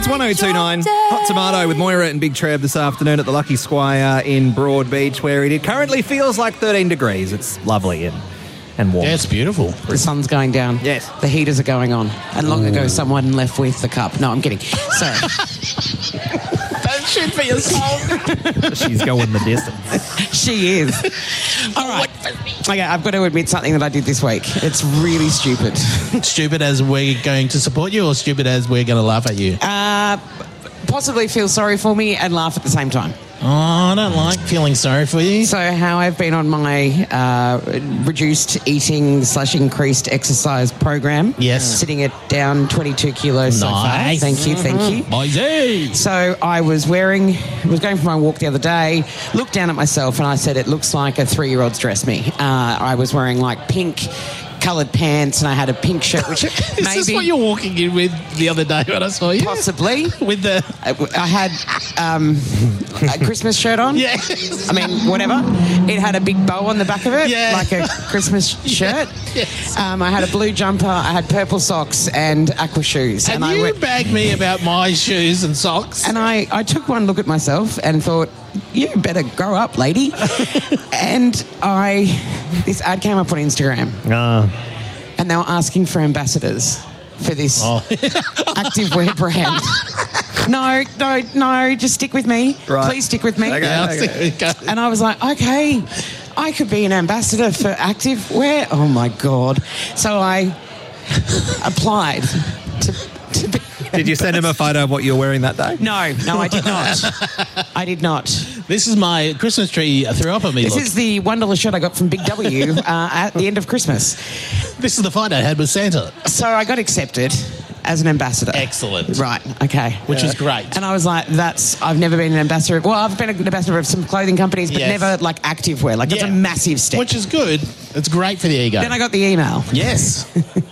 It's 1029 Hot Tomato with Moira and Big Trev this afternoon at the Lucky Squire in Broadbeach, where it currently feels like 13 degrees. It's lovely and warm. Yeah, it's beautiful. The sun's going down. Yes. The heaters are going on. And long ago, someone left with the cup. No, I'm kidding. Sorry. Don't shoot for yourself. She's going the distance. She is. All right. Okay, I've got to admit something that I did this week. It's really stupid. Stupid as we're going to support you, or stupid as we're going to laugh at you? Possibly feel sorry for me and laugh at the same time. Oh, I don't like feeling sorry for you. So how I've been on my reduced eating / increased exercise program. Yes. Sitting it down 22 kilos so far. Nice. Thank you. Boise. So I was going for my walk the other day, looked down at myself and I said, it looks like a 3-year-old's dressed me. I was wearing like pink coloured pants and I had a pink shirt, which Is maybe... this what you're walking in with the other day when I saw you? Possibly. With the... I had a Christmas shirt on. Yeah. I mean, whatever. It had a big bow on the back of it, Yeah. like a Christmas shirt. Yes. I had a blue jumper, I had purple socks and aqua shoes. And I you bagged me about my shoes and socks. And I took one look at myself and thought, you better grow up, lady. And this ad came up on Instagram. And they were asking for ambassadors for this activewear brand. No, just stick with me. Right. Please stick with me. Okay. And I was like, okay, I could be an ambassador for activewear. Oh, my God. So I applied to be... Did you send him a photo of what you were wearing that day? No, I did not. I did not. This is my Christmas tree threw up on me. This is the $1 shirt I got from Big W at the end of Christmas. This is the fight I had with Santa. So I got accepted as an ambassador. Excellent. Right, okay. Which is great. And I was like, I've never been an ambassador. Well, I've been an ambassador of some clothing companies, but Yes. never like activewear. Like, that's a massive step. Which is good. It's great for the ego. Then I got the email. Yes.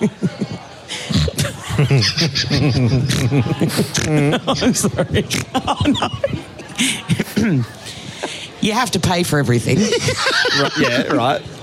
I'm sorry. Oh, no. You have to pay for everything. Yeah, right.